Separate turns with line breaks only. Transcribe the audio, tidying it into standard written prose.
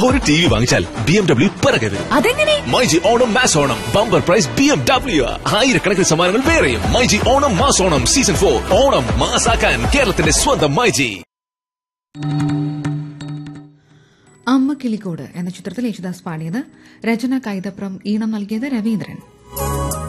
ഒരു T V വാങ്ങിച്ചാൽ BMW പിറകെ വരും.
അതെങ്ങനെ?
MyG Onam mass Onam bumper prize BMW. ആയിരക്കണക്കിന് സമ്മാനങ്ങൾ വേറെയും. MyG Onam mass Onam season 4. ഓണം മാസാക്കാൻ കേരളത്തിന്റെ സ്വന്തം മൈജി.
അമ്മ കിളിക്കോട് എന്ന ചിത്രത്തിൽ യേശുദാസ് പാടിയത്, രചന കൈതപ്രം, ഈണം നൽകിയത് രവീന്ദ്രൻ.